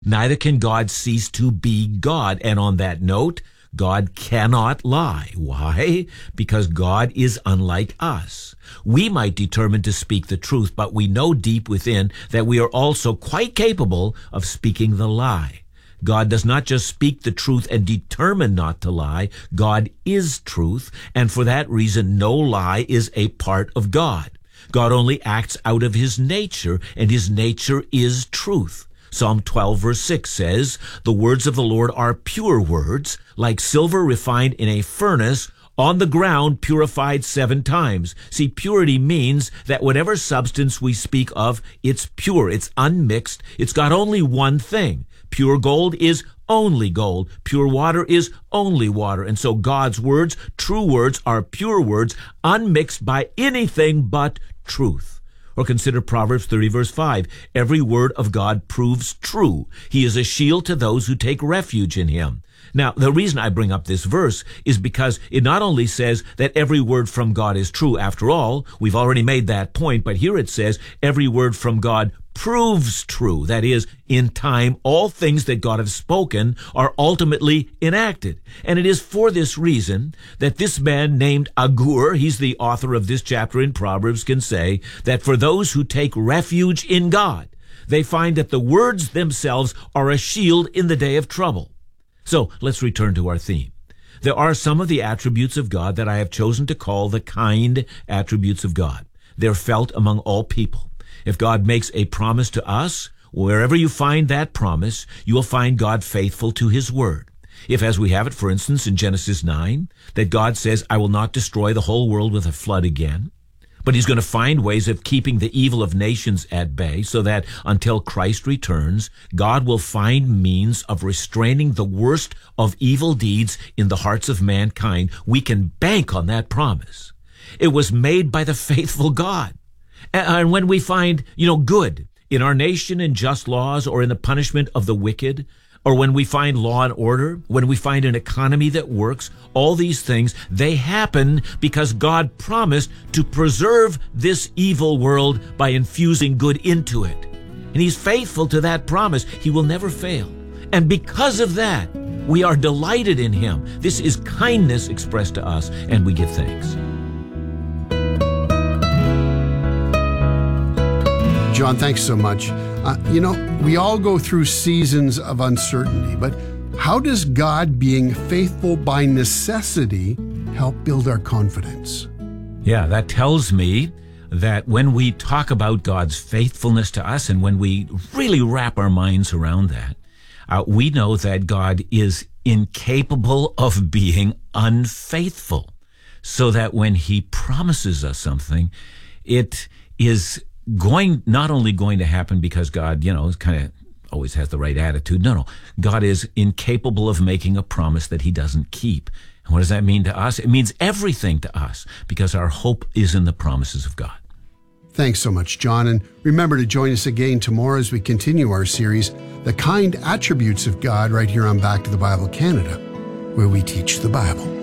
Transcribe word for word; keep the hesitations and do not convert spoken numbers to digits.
Neither can God cease to be God. And on that note, God cannot lie. Why? Because God is unlike us. We might determine to speak the truth, but we know deep within that we are also quite capable of speaking the lie. God does not just speak the truth and determine not to lie. God is truth, and for that reason, no lie is a part of God. God only acts out of his nature, and his nature is truth. Psalm twelve verse six says, "The words of the Lord are pure words, like silver refined in a furnace, on the ground purified seven times." See, purity means that whatever substance we speak of, it's pure, it's unmixed, it's got only one thing. Pure gold is only gold. Pure water is only water. And so God's words, true words, are pure words, unmixed by anything but truth. Or consider Proverbs thirty verse five. "Every word of God proves true. He is a shield to those who take refuge in him." Now, the reason I bring up this verse is because it not only says that every word from God is true. After all, we've already made that point, but here it says every word from God proves true. That is, in time, all things that God has spoken are ultimately enacted. And it is for this reason that this man named Agur, he's the author of this chapter in Proverbs, can say that for those who take refuge in God, they find that the words themselves are a shield in the day of trouble. So let's return to our theme. There are some of the attributes of God that I have chosen to call the kind attributes of God. They're felt among all people. If God makes a promise to us, wherever you find that promise, you will find God faithful to his word. If, as we have it, for instance, in Genesis nine, that God says, "I will not destroy the whole world with a flood again," but he's going to find ways of keeping the evil of nations at bay so that until Christ returns, God will find means of restraining the worst of evil deeds in the hearts of mankind. We can bank on that promise. It was made by the faithful God. And when we find, you know, good in our nation and just laws, or in the punishment of the wicked, or when we find law and order, when we find an economy that works, all these things, they happen because God promised to preserve this evil world by infusing good into it. And he's faithful to that promise. He will never fail. And because of that, we are delighted in him. This is kindness expressed to us, and we give thanks. John, thanks so much. Uh, you know, we all go through seasons of uncertainty, but how does God being faithful by necessity help build our confidence? Yeah, that tells me that when we talk about God's faithfulness to us, and when we really wrap our minds around that, uh, we know that God is incapable of being unfaithful. So that when he promises us something, it is going, not only going to happen because God, you know, kind of always has the right attitude. No, no. God is incapable of making a promise that he doesn't keep. And what does that mean to us? It means everything to us because our hope is in the promises of God. Thanks so much, John. And remember to join us again tomorrow as we continue our series, The Kind Attributes of God, right here on Back to the Bible Canada, where we teach the Bible.